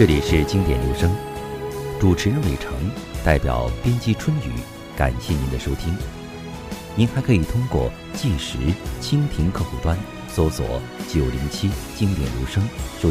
这里是经典留声，主持人伟成，代表编辑春雨，感谢您的收听。您还可以通过计时蜻蜓客户端搜索907经典留声，收